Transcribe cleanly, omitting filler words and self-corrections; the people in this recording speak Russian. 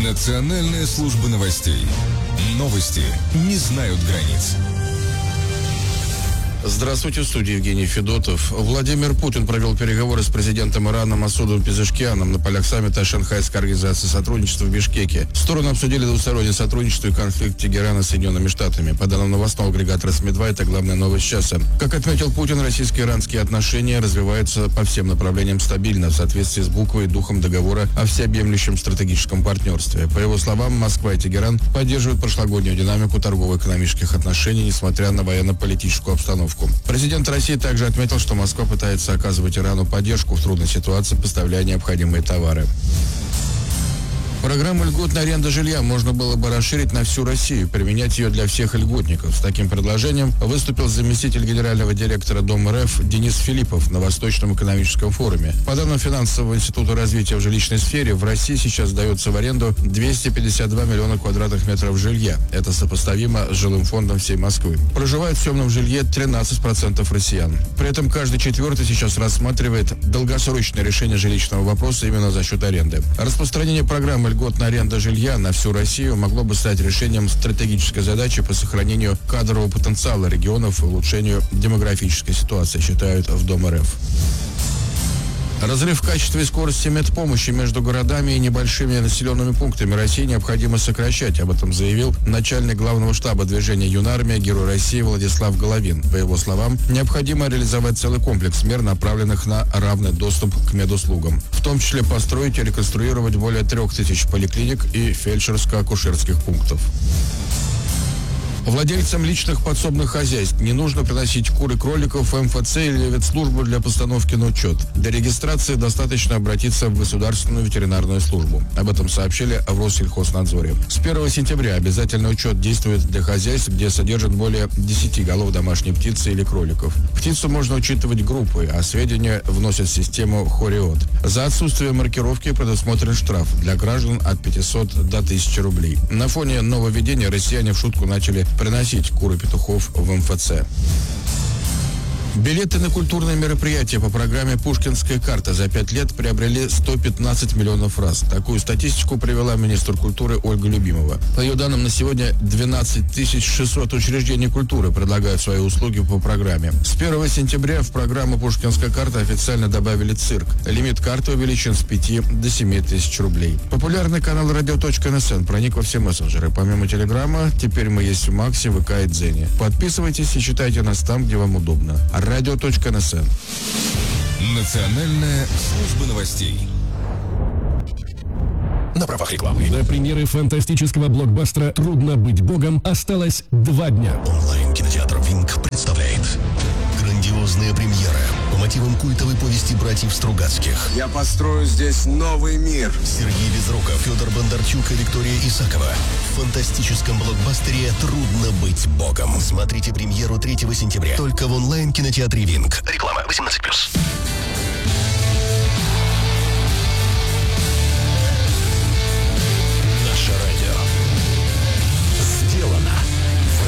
Национальная служба новостей. Новости не знают границ. Здравствуйте, в студии Евгений Федотов. Владимир Путин провел переговоры с президентом Ирана Масудом Пезешкианом на полях саммита Шанхайской организации сотрудничества в Бишкеке. Стороны обсудили двустороннее сотрудничество и конфликт Тегерана с Соединенными Штатами. По данным новостного агрегатора СМИ-2, это главная новость часа. Как отметил Путин, российско-иранские отношения развиваются по всем направлениям стабильно, в соответствии с буквой и духом договора о всеобъемлющем стратегическом партнерстве. По его словам, Москва и Тегеран поддерживают прошлогоднюю динамику торгово-экономических отношений, несмотря на военно-политическую обстановку. Президент России также отметил, что Москва пытается оказывать Ирану поддержку в трудной ситуации, поставляя необходимые товары. Программу льготной аренды жилья можно было бы расширить на всю Россию, применять ее для всех льготников. С таким предложением выступил заместитель генерального директора Дом РФ Денис Филиппов на Восточном экономическом форуме. По данным Финансового института развития в жилищной сфере, в России сейчас сдается в аренду 252 миллиона квадратных метров жилья. Это сопоставимо с жилым фондом всей Москвы. Проживает в съемном жилье 13% россиян. При этом каждый четвертый сейчас рассматривает долгосрочное решение жилищного вопроса именно за счет аренды. Распространение программы льготная аренда жилья на всю Россию могло бы стать решением стратегической задачи по сохранению кадрового потенциала регионов и улучшению демографической ситуации, считают в Дом РФ. Разрыв в качестве и скорости медпомощи между городами и небольшими населенными пунктами России необходимо сокращать. Об этом заявил начальник главного штаба движения «Юнармия», Герой России Владислав Головин. По его словам, необходимо реализовать целый комплекс мер, направленных на равный доступ к медуслугам. В том числе построить и реконструировать более 3000 поликлиник и фельдшерско-акушерских пунктов. Владельцам личных подсобных хозяйств не нужно приносить кур и кроликов в МФЦ или ветслужбу для постановки на учет. Для регистрации достаточно обратиться в Государственную ветеринарную службу. Об этом сообщили в Россельхознадзоре. С 1 сентября обязательный учет действует для хозяйств, где содержат более 10 голов домашней птицы или кроликов. Птицу можно учитывать группой, а сведения вносят в систему Хориот. За отсутствие маркировки предусмотрен штраф для граждан от 500 до 1000 рублей. На фоне нововведения россияне в шутку начали приносить кур и петухов в МФЦ. Билеты на культурные мероприятия по программе «Пушкинская карта» за 5 лет приобрели 115 миллионов раз. Такую статистику привела министр культуры Ольга Любимова. По ее данным, на сегодня 12 600 учреждений культуры предлагают свои услуги по программе. С 1 сентября в программу «Пушкинская карта» официально добавили цирк. Лимит карты увеличен с 5 до 7 тысяч рублей. Популярный канал «Радио.НСН» проник во все мессенджеры. Помимо Телеграма, теперь мы есть в Максе, ВК и Дзене. Подписывайтесь и читайте нас там, где вам удобно. Радио.НСН. Национальная служба новостей. На правах рекламы. До премьеры фантастического блокбастера «Трудно быть богом» осталось 2 дня. Онлайн-кинотеатр «Винк» представляет грандиозная премьера по мотивам культовой повести братьев Стругацких. Я построю здесь новый мир. Сергей Безруков, Федор Бондарчук и Виктория Исакова. В фантастическом блокбастере «Трудно быть богом». Смотрите премьеру 3 сентября только в онлайн-кинотеатре «Винк». Реклама 18+.